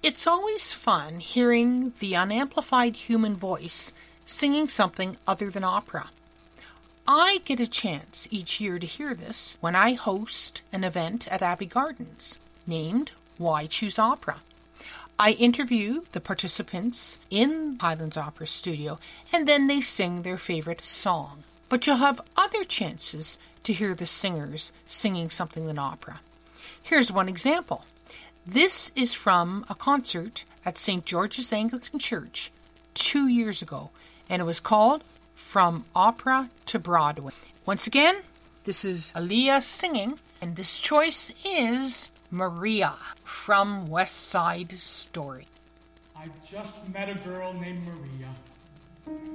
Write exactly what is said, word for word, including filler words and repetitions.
It's always fun hearing the unamplified human voice singing something other than opera. I get a chance each year to hear this when I host an event at Abbey Gardens named Why Choose Opera. I interview the participants in Highlands Opera Studio, and then they sing their favorite song. But you'll have other chances to hear the singers singing something in opera. Here's one example. This is from a concert at Saint George's Anglican Church two years ago, and it was called From Opera to Broadway. Once again, this is Aaliyah singing, and this choice is Maria from West Side Story. I just met a girl named Maria.